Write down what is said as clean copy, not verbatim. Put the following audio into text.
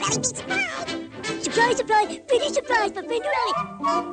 Rally, be surprised! Surprise, surprise! Pretty surprise for Brenda Rally!